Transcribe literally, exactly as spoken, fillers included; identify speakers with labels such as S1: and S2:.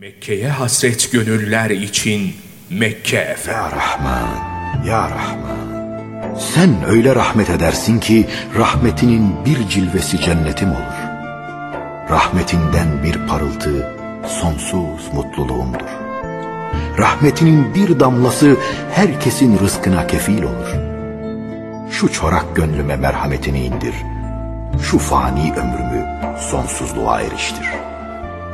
S1: Mekke'ye hasret gönüller için Mekke Efendi.
S2: Ya Rahman, Ya Rahman. Sen öyle rahmet edersin ki rahmetinin bir cilvesi cennetim olur. Rahmetinden bir parıltı sonsuz mutluluğumdur. Rahmetinin bir damlası herkesin rızkına kefil olur. Şu çorak gönlüme merhametini indir. Şu fani ömrümü sonsuzluğa eriştir.